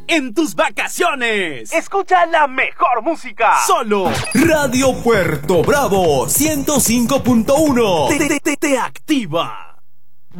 en tus vacaciones. Escucha la mejor música. Solo Radio Puerto Bravo 105.1. Te activa.